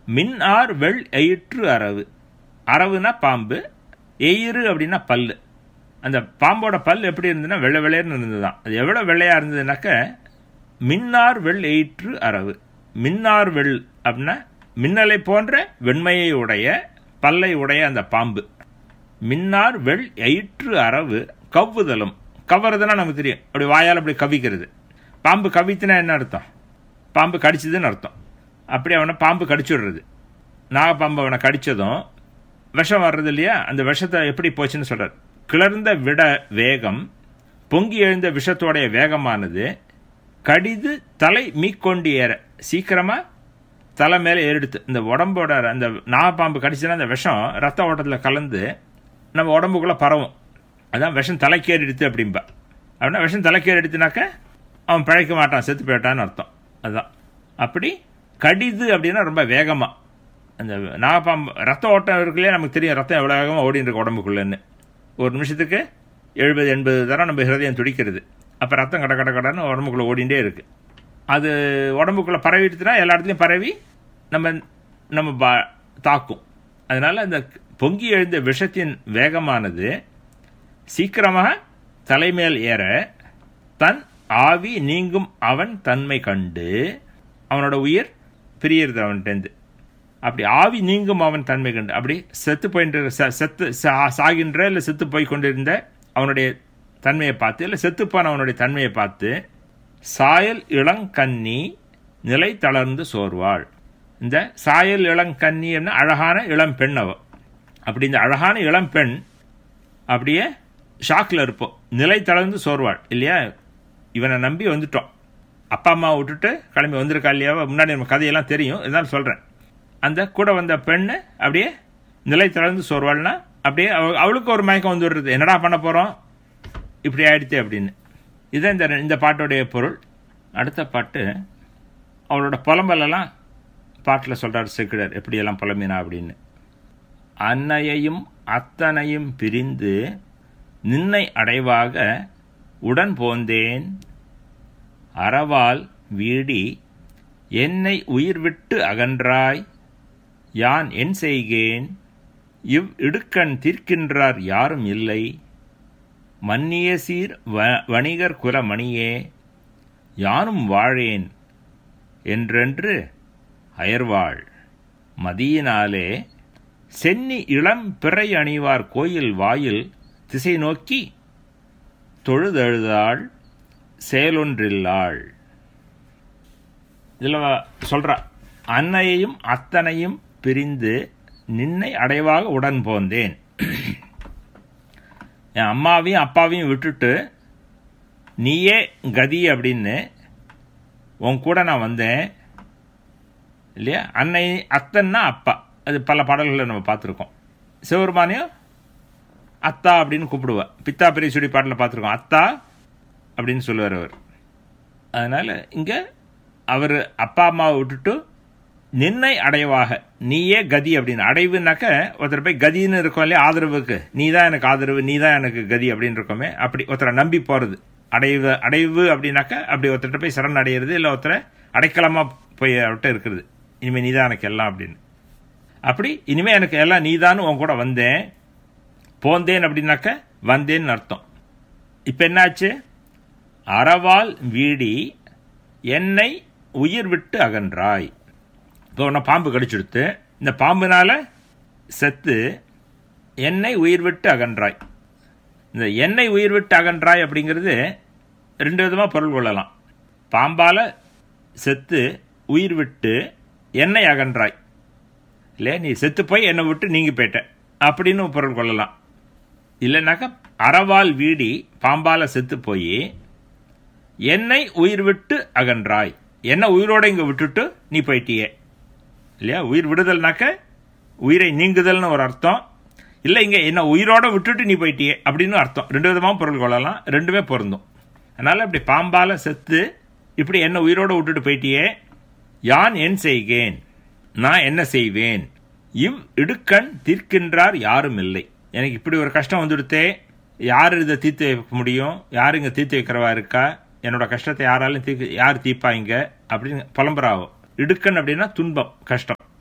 மின்னார் வெள் எயிற்று அரவு. அரவுனா பாம்பு, எயிறு அப்படின்னா பல்லு. அந்த பாம்போட பல் எப்படி இருந்ததுன்னா வெள்ளை வெள்ளையர்னு இருந்ததுதான். அது எவ்வளோ வெள்ளையாக இருந்ததுனாக்க மின்னார் வெள் எயிற்று அரவு. மின்னார் வெள் அப்படின்னா மின்னலை போன்ற வெண்மையை உடைய பல்லை உடைய அந்த பாம்பு. மின்னார் வெள் எயிற்று அரவு கவ்வுதலும். கவ்வுறதுன்னா நமக்கு தெரியும், அப்படி வாயால் அப்படி கவிக்கிறது. பாம்பு கவித்துனா என்ன அர்த்தம்? பாம்பு கடிச்சதுன்னு அர்த்தம். அப்படி அவனை பாம்பு கடிச்சுடுறது. நாகப்பாம்பு அவனை கடித்ததும் விஷம் வர்றது இல்லையா, அந்த விஷத்தை எப்படி போச்சுன்னு சொல்கிறார். கிளர்ந்த விட வேகம், பொங்கி எழுந்த விஷத்தோடைய வேகமானது கடிது தலை மீக்கொண்டு ஏற, சீக்கிரமாக தலை மேலே ஏறிடுத்து. இந்த உடம்போட அந்த நாகப்பாம்பு கடிச்சுன்னா அந்த விஷம் ரத்த ஓட்டத்தில் கலந்து நம்ம உடம்புக்குள்ளே பரவும். அதான் விஷம் தலைக்கேறிடுத்து அப்படின்பா. அப்படின்னா விஷம் தலைக்கேறிடுத்துனாக்க அவன் பிழைக்க மாட்டான், செத்து போயிட்டான்னு அர்த்தம். அதுதான். அப்படி கடிது அப்படின்னா ரொம்ப வேகமாக. அந்த நாகப்பாம்பு ரத்த ஓட்டம் இருக்குல்லையே, நமக்கு தெரியும் ரத்தம் எவ்வளோ வேகமாக ஓடின்னு இருக்கு உடம்புக்குள்ளேன்னு. ஒரு நிமிஷத்துக்கு 70-80 தரம் நம்ம ஹிருதயம் துடிக்கிறது. அப்போ ரத்தம் கட கட கடன்னு உடம்புக்குள்ளே ஓடிண்டே இருக்குது. அது உடம்புக்குள்ளே பரவிட்டுனா எல்லா இடத்துலையும் பரவி நம்ம தாக்கும். அதனால் அந்த பொங்கி எழுந்த விஷத்தின் வேகமானது சீக்கிரமாக தலைமேல் ஏற தன் ஆவி நீங்கும் அவன் தன்மை கண்டு, அவனோட உயிர் பிரியறது அவன்கிட்டேருந்து. அப்படி ஆவி நீங்கும் அவன் தன்மை கண்டு, அப்படி செத்து போயின்ற சாகின்ற இல்லை செத்து போய் கொண்டிருந்த அவனுடைய தன்மையை பார்த்து, இல்லை செத்துப்பான அவனுடைய தன்மையை பார்த்து சாயல் இளங்கன்னி நிலை தளர்ந்து சோர்வாள். இந்த சாயல் இளங்கன்னி என்ன அழகான இளம் பெண் அவ. அப்படி இந்த அழகான இளம் பெண் அப்படியே ஷாக்கில் இருப்போம். நிலை தளர்ந்து சோர்வாள் இல்லையா. இவனை நம்பி வந்துட்டோம், அப்பா அம்மா விட்டுட்டு கிளம்பி வந்திருக்கா இல்லையா. முன்னாடி நம்ம கதையெல்லாம் தெரியும், இருந்தாலும் சொல்கிறேன். அந்த கூட வந்த பெண்ணு அப்படியே நிலை தளர்ந்து சோர்வாள்னா அப்படியே அவளுக்கு ஒரு மயக்கம் வந்து விடுறது. என்னடா பண்ண போகிறோம், இப்படி ஆயிடுச்சு அப்படின்னு. இதுதான் இந்த பாட்டோடைய பொருள். அடுத்த பாட்டு அவளோட புலம்பலெல்லாம் பாட்டில் சொல்கிறார் சேக்கிழார், எப்படியெல்லாம் புலம்பினா அப்படின்னு. அன்னையையும் அத்தனையும் பிரிந்து நின்னை அடைவாக உடன் போந்தேன், அறவால் வீடி என்னை உயிர் விட்டு அகன்றாய், யான் என் செய்கேன், இவ் இடுக்கண் தீர்க்கின்றார் யாரும் இல்லை, மன்னிய சீர் வணிகர் குலமணியே, யானும் வாழேன் என்றென்று அயர்வாள், மதியினாலே சென்னி இளம் பிறை அணிவார் கோயில் வாயில் திசை நோக்கி தொழுதழுதாள் செயலொன்றில்லாள். இதில் சொல்கிறா, அன்னையையும் அத்தனையும் பிரிந்து நின்னை அடைவாக உடன் போந்தேன். என் அம்மாவையும் அப்பாவையும் விட்டுட்டு நீயே கதி அப்படின்னு உன் கூட நான் வந்தேன் இல்லையா. அன்னை அத்தன்னா அப்பா, அது பல பாடல்களை நம்ம பார்த்துருக்கோம். சிவபெருமானையும் அத்தா அப்படின்னு கூப்பிடுவா. பித்தா பெரிய சுடி பாட்டில் பார்த்துருக்கோம், அத்தா அப்படின்னு சொல்லுவார் அவர். அதனால் இங்கே அவர் அப்பா அம்மாவை விட்டுட்டு நின்னை அடைவாக, நீயே கதி அப்படின்னு. அடைவுனாக்க ஒருத்தர் போய் கதின்னு இருக்கோம் இல்லையா, ஆதரவுக்கு நீ தான் எனக்கு ஆதரவு, நீ தான் எனக்கு கதி அப்படின்னு இருக்கோமே, அப்படி ஒருத்தரை நம்பி போகிறது அடைவு அப்படின்னாக்க. அப்படி ஒருத்தர்கிட்ட போய் சரண் அடையிறது, இல்லை ஒருத்தரை அடைக்கலமாக போய் அவர்கிட்ட இருக்கிறது. இனிமேல் நீ தான் எனக்கு எல்லாம் அப்படின்னு. அப்படி இனிமேல் எனக்கு எல்லாம் நீ தான் உன் கூட வந்தேன், போந்தேன் அப்படின்னாக்க வந்தேன்னு அர்த்தம். இப்போ என்னாச்சு, அறவால் வீடி என்னை உயிர் விட்டு அகன்றாய். இப்போ உன்னை பாம்பு கடிச்சுடுத்து, இந்த பாம்புனால செத்து என்னை உயிர் விட்டு அகன்றாய். இந்த என்னை உயிர் விட்டு அகன்றாய் அப்படிங்கிறது ரெண்டு விதமாக பொருள் கொள்ளலாம். பாம்பால் செத்து உயிர் விட்டு என்னை அகன்றாய் இல்லையா, நீ செத்து போய் என்னை விட்டு நீங்கி போயிட்ட அப்படின்னு பொருள் கொள்ளலாம். இல்லைனாக்கா அறவால் வீடி பாம்பால் செத்து போய் என்னை உயிர் விட்டு அகன்றாய், என்ன உயிரோட இங்கே விட்டுட்டு நீ போயிட்டியே இல்லையா. உயிர் விடுதல்னாக்க உயிரை நீங்குதல்னு ஒரு அர்த்தம். இல்லை இங்கே என்ன உயிரோட விட்டுட்டு நீ போயிட்டியே அப்படின்னு அர்த்தம். ரெண்டு விதமாக பொருள் கொள்ளலாம், ரெண்டுமே பொருந்தும். அதனால் இப்படி பாம்பால் செத்து இப்படி என்ன உயிரோடு விட்டுட்டு போயிட்டியே, யான் என் செய்கேன், நான் என்ன செய்வேன், இவ் இடுக்கண் தீர்க்கின்றார் யாரும் இல்லை. எனக்கு இப்படி ஒரு கஷ்டம் வந்துடுத்தே, யார் இதை தீர்த்து வைக்க முடியும், யார் இங்கே தீர்த்து வைக்கிறவா இருக்கா, என்னோட கஷ்டத்தை யாராலும் யார் தீர்ப்பாங்க அப்படின்னு புலம்புறாவோ. இடுக்கண் அப்படின்னா துன்பம், கஷ்டம்.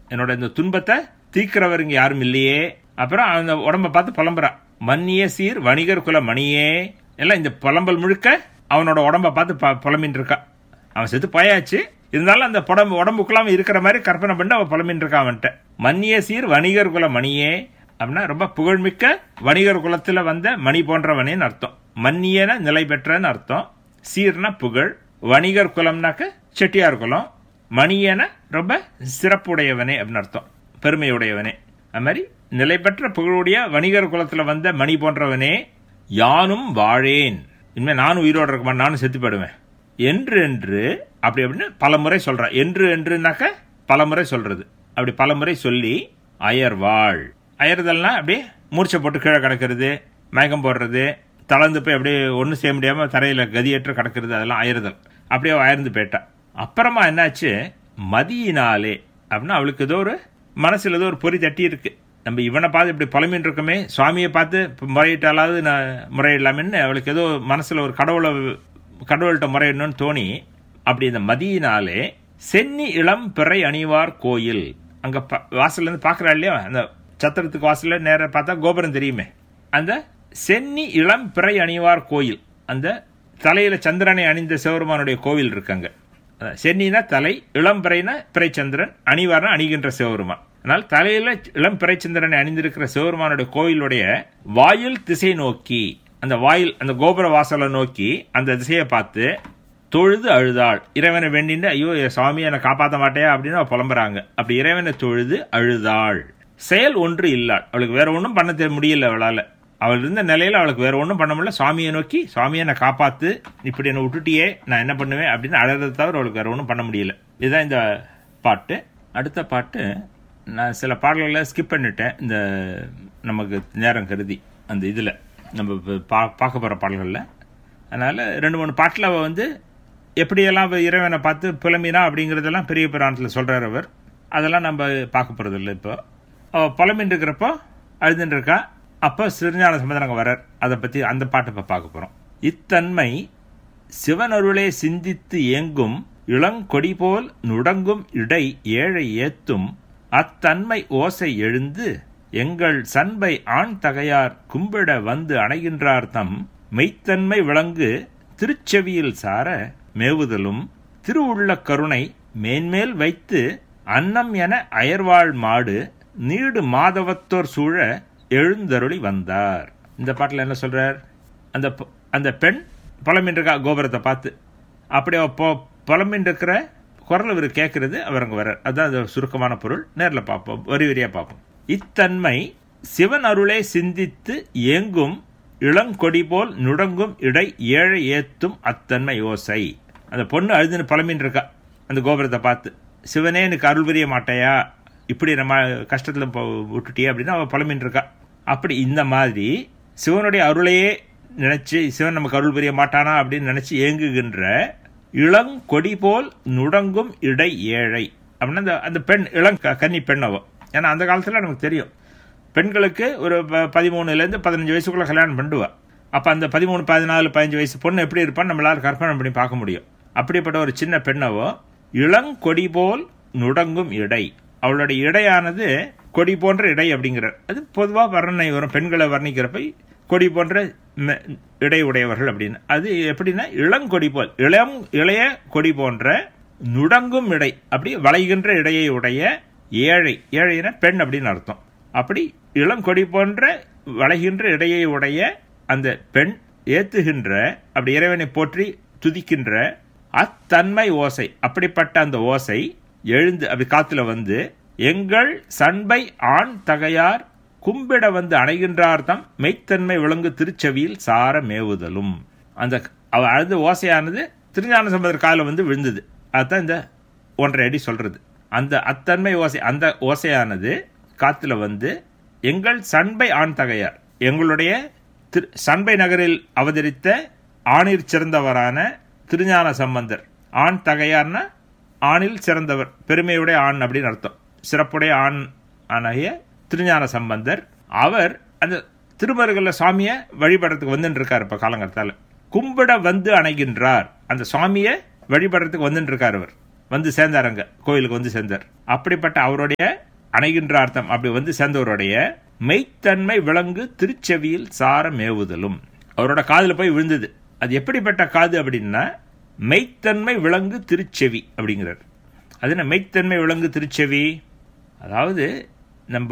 என்னோட இந்த துன்பத்தை தீக்கிறவர் இங்க யாரும் இல்லையே. அப்புறம் அந்த உடம்ப பார்த்து புலம்புறான், மன்னிய சீர் வணிகர் குல மணியே. எல்லாம் இந்த புலம்பல் முழுக்க அவனோட உடம்ப பார்த்து புலம்பின் இருக்கா. அவன் செத்து போயாச்சு, இருந்தாலும் அந்த உடம்புக்குள்ள இருக்கிற மாதிரி கற்பனை பண்ணி அவன் புலம்பின் இருக்கான் அவன்கிட்ட. மன்னிய சீர் வணிகர் குல மணியே அப்படின்னா ரொம்ப புகழ்மிக்க வணிகர் குலத்துல வந்த மணி போன்றவனேன்னு அர்த்தம். மன்னியன நிலை பெற்றன்னு அர்த்தம். சீர்னா புகழ், வணிகர் குலம்னாக்க செட்டியார் குலம், மணியன ரொம்ப சிறப்புடையவனே அப்படின்னு அர்த்தம், பெருமையுடையவனே. அது மாதிரி நிலை பெற்ற புகழுடைய வணிகர் குலத்துல வந்த மணி போன்றவனே, யானும் வாழேன், இனிமே நானும் உயிரோடு இருக்க மாட்டேன், நானும் செத்து போயிடுவேன் என்று என்று அப்படி அப்படின்னு பல முறை சொல்றான். என்று என்றுனாக்க பல முறை சொல்றது. அப்படி பல முறை சொல்லி அயர்வாள், அயர்தல்னா அப்படியே மூர்ச்சை போட்டு கீழே கிடக்கிறது, மயக்கம் போடுறது, தளர்ந்து போய் அப்படியே ஒன்றும் செய்ய முடியாம தரையில கதியற்று கிடக்கிறது, அதெல்லாம் அயர்தல். அப்படியே அயர்ந்து போயிட்டா. அப்புறமா என்னாச்சு, மதியினாலே அப்படின்னா அவளுக்கு ஏதோ ஒரு மனசுல ஏதோ ஒரு பொறி தட்டி இருக்கு. நம்ம இவனை பார்த்து இப்படி புலம்பின்னு இருக்கோமே, சுவாமியை பார்த்து முறையிட்டாலாவது நான் முறையிடலாமேன்னு அவளுக்கு ஏதோ மனசுல ஒரு கடவுள்கிட்ட முறையிடணும்னு தோணி, அப்படி இந்த மதியினாலே சென்னி இளம் பிறை அணிவார் கோயில், அங்க வாசல்ல இருந்து பாக்குறா இல்லையா, அந்த சத்திரத்துக்கு வாசல்ல நேர பார்த்தா கோபுரம் தெரியுமே, அந்த சென்னி இளம் பிறை அணிவார் கோயில், அந்த தலையில சந்திரனை அணிந்த சிவபெருமானுடைய கோவில் இருக்காங்க. சென்னினா தலை, இளம் பிறைனா பிறைச்சந்திரன், அணிவார்னா அணிகின்ற சிவபெருமான். ஆனால் தலையில இளம் பிறைச்சந்திரனை அணிந்திருக்கிற சிவபெருமானுடைய கோயிலுடைய வாயில் திசை நோக்கி, அந்த வாயில் அந்த கோபுர வாசலை நோக்கி அந்த திசையை பார்த்து தொழுது அழுதாள். இறைவனை வேண்டின்னு, ஐயோ சுவாமி என்னை காப்பாற்ற மாட்டேயா அப்படின்னு அவ புலம்புறாங்க. அப்படி இறைவனை தொழுது அழுதாள். செயல் ஒன்று இல்லாள், அவளுக்கு வேற ஒன்றும் பண்ண முடியல. அவள் இருந்த நிலையில அவளுக்கு வேற ஒன்றும் பண்ண முடியல. சுவாமியை நோக்கி, சுவாமியை என்னை காப்பாத்து, இப்படி என்னை விட்டுட்டியே, நான் என்ன பண்ணுவேன் அப்படின்னு அழறதை தவிர அவளுக்கு வேற ஒன்றும் பண்ண முடியல. இதுதான் இந்த பாட்டு. அடுத்த பாட்டு நான் சில பாடல்களை ஸ்கிப் பண்ணிட்டேன், இந்த நமக்கு நேரம் கருதி. அந்த இதில் நம்ம பார்க்க போகிற பாடல்களில், அதனால் 2-3 பாட்டில் அவள் வந்து எப்படியெல்லாம் இறைவனை பார்த்து புலம்பினா அப்படிங்கிறதெல்லாம் பெரிய புராணத்தில் சொல்கிறார் அவர். அதெல்லாம் நம்ம பார்க்க போகிறது இல்லை. இப்போ அவள் புலம்பின்னு இருக்கிறப்போ அழுதுன்னு இருக்கா. அப்போ சிறுஞான சம்பந்தர் வரார். அதை பற்றி அந்த பாட்டை இப்போ பார்க்க போகிறோம். இத்தன்மை சிவனருளே சிந்தித்து ஏங்கும் இளங்கொடி போல் நுடங்கும் இடை ஏழை ஏத்தும் அத்தன்மை ஓசை எழுந்து எங்கள் சண்பை ஆண் தகையார் கும்பிட வந்து அணைகின்றார் தம் மெய்த்தன்மை விளங்கு திருச்செவியில் சார மேவுதலும் திருவுள்ள கருணை மேன்மேல் வைத்து அன்னம் என அயர்வாள் மாடு நீடு மாதவத்தோர் சூழ எழுந்தருளி வந்தார். இந்த பாட்டில் என்ன சொல்றார், அந்த பெண் புலம்பின் இருக்கா கோபுரத்தை பார்த்து. அப்படி புலம்பின் இருக்கிற குரல் இவர் கேட்கறது, அவர் அங்கே வர்றார். அதுதான் அது சுருக்கமான பொருள். நேரில் பார்ப்போம், வரி வரியா பார்ப்போம். இத்தன்மை சிவன் அருளை சிந்தித்து ஏங்கும் இளங்கொடி போல் நுடங்கும் இடை ஏழை ஏத்தும் அத்தன்மை ஓசை. அந்த பொண்ணு அழுதுன்னு புலம்பின் இருக்கா அந்த கோபுரத்தை பார்த்து, சிவனே எனக்கு அருள் புரிய மாட்டையா, இப்படி நம்ம கஷ்டத்தில் விட்டுட்டியே அப்படின்னு அவள் புலம்பின் இருக்கா. அப்படி இந்த மாதிரி சிவனுடைய அருளையே நினைச்சு, சிவன் நமக்கு அருள் புரிய மாட்டானா அப்படின்னு நினைச்சு ஏங்குகின்ற இளங்கொடி போல் நுடங்கும் இடை ஏழை அப்படின்னா அந்த பெண் கன்னி பெண் அவ. ஏன்னா அந்த காலத்தில் நமக்கு தெரியும், பெண்களுக்கு ஒரு 13 to 15 வயசுக்குள்ள கல்யாணம் பண்ணுவா. அப்போ அந்த 13, 14, 15 வயசு பொண்ணு எப்படி இருப்பான்னு நம்மளால கற்பனை பண்ணி பார்க்க முடியும். அப்படிப்பட்ட ஒரு சின்ன பெண்ணவோ இளங்கொடி போல் நுடங்கும் இடை, அவளுடைய இடையானது கொடி போன்ற இடை அப்படிங்கிறார். அது பொதுவாக வர்ணனை வரும், பெண்களை வர்ணிக்கிறப்ப கொடி போன்ற இடை உடையவர்கள் அப்படின்னு. அது எப்படின்னா இளங்கொடி போல், இளைய கொடி போன்ற நுடங்கும் இடை, அப்படி வளைகின்ற இடையை உடைய ஏழை, ஏழைனா பெண் அப்படின்னு அர்த்தம். அப்படி இளங்கொடி போன்ற வளைகின்ற இடையை உடைய அந்த பெண் ஏத்துகின்ற, அப்படி இறைவனை போற்றி துதிக்கின்ற அத்தன்மை ஓசை, அப்படிப்பட்ட அந்த ஓசை எழுந்து அப்படி காத்துல வந்து எங்கள் சண்பை ஆண் தகையார் கும்பிட வந்து அணைகின்றார் தம் மெய்த்தன்மை விளங்கு திருச்செவியில் சார மேவுதலும். அந்த அழுத ஓசையானது திருஞான சம்பந்தர் காலில் வந்து விழுந்தது. அதுதான் இந்த 1.5 அடி சொல்றது. அந்த அத்தன்மை ஓசை, அந்த ஓசையானது காத்துல வந்து எங்கள் சண்பை ஆண் தகையார், எங்களுடைய சண்பை நகரில் அவதரித்த ஆணிற் சிறந்தவரான திருஞான சம்பந்தர். ஆண் தகையார்னா ஆணில் சிறந்தவர், பெருமையுடைய ஆண் அப்படின்னு அர்த்தம். சிறப்புடைய ஆண் ஆகிய திருஞான சம்பந்தர் அவர் அந்த திருமருகல்ல சுவாமிய வழிபடுறதுக்கு வந்துட்டு இருக்காரு. இப்ப காலங்கத்தால கும்பிட வந்து அணைகின்றார், அந்த சுவாமிய வழிபடுறதுக்கு வந்துட்டு இருக்காரு. அவர் வந்து சேர்ந்தாருங்க, கோயிலுக்கு வந்து சேர்ந்தார். அப்படிப்பட்ட அவருடைய அணைகின்ற அர்த்தம் அப்படி வந்து சேர்ந்தவருடைய மெய்த்தன்மை விளங்கு திருச்செவியில் சார மேவுதலும் அவரோட காதில் போய் விழுந்தது. அது எப்படிப்பட்ட காது அப்படின்னா மெய்த்தன்மை விளங்கு திருச்செவி அப்படிங்கிறார். அது என்ன மெய்த்தன்மை விளங்கு திருச்செவி? அதாவது நம்ம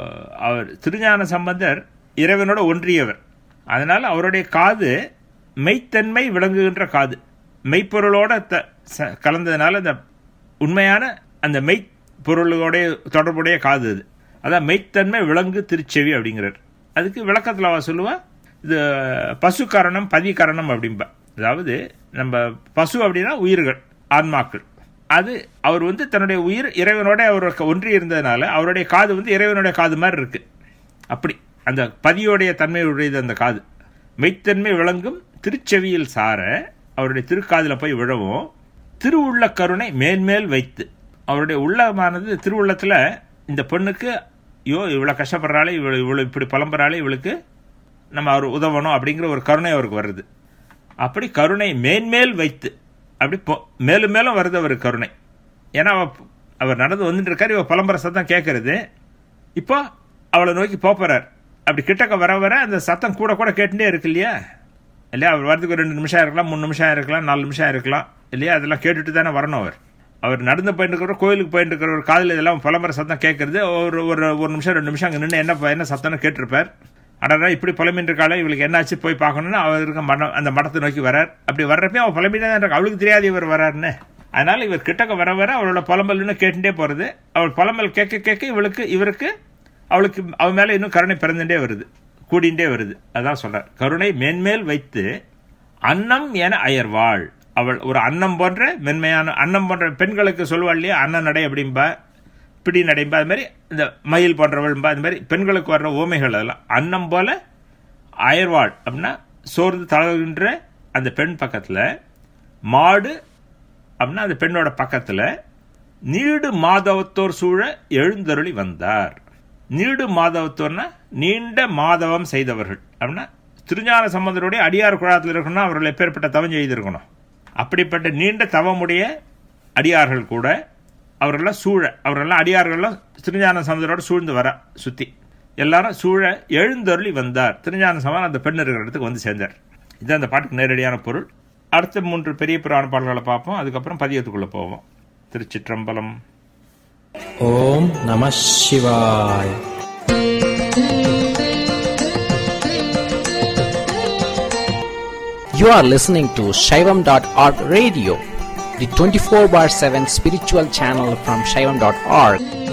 அவர் திருஞான சம்பந்தர் இறைவனோட ஒன்றியவர், அதனால் அவருடைய காது மெய்த்தன்மை விளங்குகின்ற காது, மெய்ப்பொருளோட கலந்ததுனால அந்த உண்மையான அந்த மெய்ப்பொருளோடைய தொடர்புடைய காது அது. அதான் மெய்த்தன்மை விளங்கு திருச்செவி அப்படிங்கிறார். அதுக்கு விளக்கத்தில் அவ சொல்லுவா, இது பசு கரணம் பதி கரணம் அப்படின்பா. அதாவது நம்ம பசு அப்படின்னா உயிர்கள், ஆன்மாக்கள். அது அவர் வந்து தன்னுடைய உயிர் இறைவனோட அவருக்கு ஒன்றி இருந்ததுனால அவருடைய காது வந்து இறைவனுடைய காது மாதிரி இருக்கு. அப்படி அந்த பதியோடைய தன்மையுடையது அந்த காது. மெய்த்தன்மை விளங்கும் திருச்செவியில் சார அவருடைய திருக்காதில் போய் விழவும் திருவுள்ள கருணை மேன்மேல் வைத்து அவருடைய உள்ளமானது திருவுள்ளத்தில் இந்த பெண்ணுக்கு ஐயோ இவ்வளோ கஷ்டப்படுறாளே, இவ்வளோ இப்படி புலம்புறாளே, இவளுக்கு நம்ம அவர் உதவணும் அப்படிங்கிற ஒரு கருணை அவருக்கு வருது. அப்படி கருணை மேன்மேல் வைத்து அப்படி மேலும் மேலும் வருது அவருக்கு கருணை. ஏன்னா அவர் நடந்து வந்துட்டு இருக்காரு, இவ புலம்புற சத்தம் கேட்கறது. இப்போ அவளை நோக்கி போறார். அப்படி கிட்டக்க வர வர அந்த சத்தம் கூட கூட கேட்டுட்டே இருக்கு இல்லையா? இல்லையா? அவர் வரதுக்கு 2 நிமிஷம் இருக்கலாம், 3 நிமிஷம் இருக்கலாம், 4 நிமிஷம் இருக்கலாம் இல்லையா? அதெல்லாம் கேட்டுட்டு தானே வரணும். அவர் நடந்து போயிட்டு இருக்கிற கோயிலுக்கு போயிட்டு இருக்கிற ஒரு காதில் இதெல்லாம் புலம்புற சத்தம் கேட்கறது. ஒரு நிமிஷம் 2 நிமிஷம் அங்கே நின்று என்ன சத்தம்னு கேட்டிருப்பார். அடடா இப்படி புலம்பின்னு இருக்காளே, இவளுக்கு என்னாச்சு போய் பார்க்கணும்னு அவருக்கு அந்த மடத்தை நோக்கி வரார். அப்படி வர்றப்பே அவள் புலம்பிதான் இருக்கு, அவளுக்கு தெரியாது இவர் வராருன்னு. அதனால இவர் கிட்டக்க வர வர அவளோட புலம்பல்னு கேட்டுட்டே போறது. அவள் புலம்பல் கேட்க கேட்க அவளுக்கு அவள் மேல இன்னும் கருணை பிறந்துட்டே வருது, கூடிண்டே வருது. அதான் சொல்றார், கருணை மேன்மேல் வைத்து அன்னம் என அயர்வாள். அவள் ஒரு அன்னம் போன்ற மென்மையான அன்னம் போன்ற பெண்களுக்கு சொல்லுவாள் இல்லையா, அன்ன நடை அப்படின்பா, பிடி நடைம்பா, அது மாதிரி இந்த மயில் போன்றவள்பா, அது மாதிரி பெண்களுக்கு வர்ற ஓமைகள். அதெல்லாம் அன்னம் போல அயர்வாள் அப்படின்னா சோர்ந்து தளர்கின்ற அந்த பெண் பக்கத்தில், மாடு அப்படின்னா அந்த பெண்ணோட பக்கத்தில் நீடு மாதவத்தோர் சூழ எழுந்தருளி வந்தார். நீடு மாதவத்தோர்னா நீண்ட மாதவம் செய்தவர்கள் அப்படின்னா திருஞான சம்பந்தருடைய அடியார் குழாத்தில் இருக்கணும்னா அவர்கள் எப்பேற்பட்ட தவம் செய்திருக்கணும். அப்படிப்பட்ட நீண்ட தவமுடைய அடியார்கள் கூட அவர்களெல்லாம் சூழ, அவர்களெல்லாம் அடியார்கள்லாம் திருஞான சம்பந்தரோட சூழ்ந்து வர சுற்றி எல்லாரும் சூழ எழுந்தருளி வந்தார். திருஞான சம்பந்தர் அந்த பெண் இருக்கிற இடத்துக்கு வந்து சேர்ந்தார். இதுதான் அந்த பாட்டுக்கு நேரடியான பொருள். அடுத்த 3 பெரிய புராண பாடல்களை பார்ப்போம், அதுக்கப்புறம் பதியத்துக்குள்ளே போவோம். திருச்சிற்றம்பலம். ஓம் நம சிவாய். You are listening to Shaivam.org radio, the 24/7 spiritual channel from Shaivam.org.